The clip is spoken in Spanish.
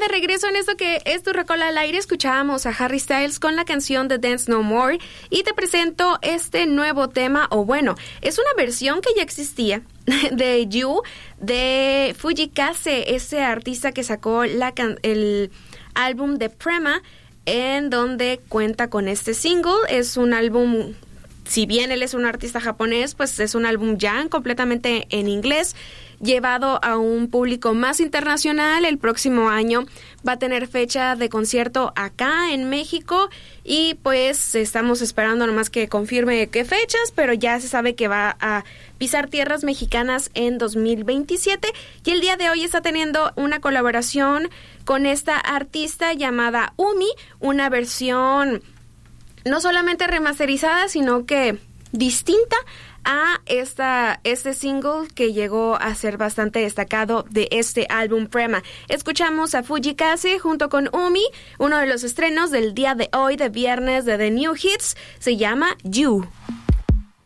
de regreso en esto que es Tu Rocola al Aire. Escuchábamos a Harry Styles con la canción de Dance No More y te presento este nuevo tema, o bueno, es una versión que ya existía de You, de Fujikase, ese artista que sacó el álbum de Prema, en donde cuenta con este single. Es un álbum, si bien él es un artista japonés, pues es un álbum ya completamente en inglés, llevado a un público más internacional. El próximo año va a tener fecha de concierto acá en México y pues estamos esperando nomás que confirme qué fechas, pero ya se sabe que va a pisar tierras mexicanas en 2027 y el día de hoy está teniendo una colaboración con esta artista llamada Umi, una versión no solamente remasterizada, sino que distinta a este single que llegó a ser bastante destacado de este álbum Prema. Escuchamos a Fujikase junto con Umi, uno de los estrenos del día de hoy, de viernes, de The New Hits, se llama You.